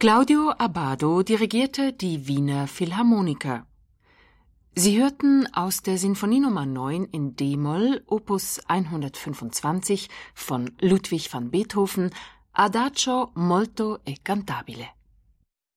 Claudio Abbado dirigierte die Wiener Philharmoniker. Sie hörten aus der Sinfonie Nummer 9 in d-Moll, Opus 125 von Ludwig van Beethoven, Adagio molto e cantabile.